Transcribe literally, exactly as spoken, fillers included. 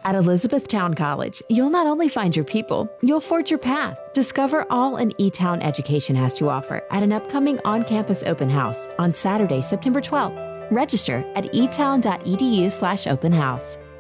At Elizabethtown College, you'll not only find your people, you'll forge your path. Discover all an E-Town education has to offer at an upcoming on-campus open house on Saturday, September twelfth. Register at etown.edu slash open house.